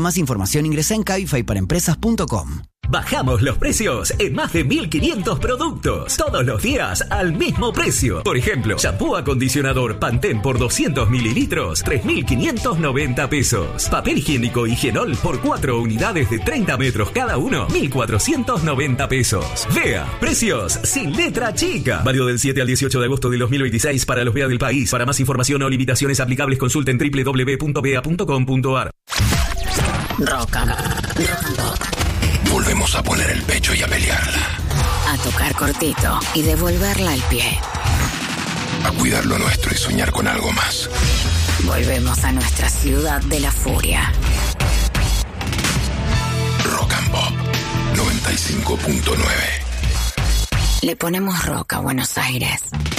Más información ingresa en cabifyparaempresas.com. Bajamos los precios en más de 1.500 productos. Todos los días al mismo precio. Por ejemplo, shampoo acondicionador Pantene por 200 mililitros, 3.590 pesos. Papel higiénico Higienol por 4 unidades de 30 metros cada uno, 1.490 pesos. Vea, precios sin letra chica. Válido del 7 al 18 de agosto de 2026 para los VEA del país. Para más información o limitaciones aplicables consulten www.vea.com.ar. Rock and Pop. Volvemos a poner el pecho y a pelearla. A tocar cortito y devolverla al pie. A cuidar lo nuestro y soñar con algo más. Volvemos a nuestra ciudad de la furia. Rock and Pop 95.9. Le ponemos rock a Buenos Aires.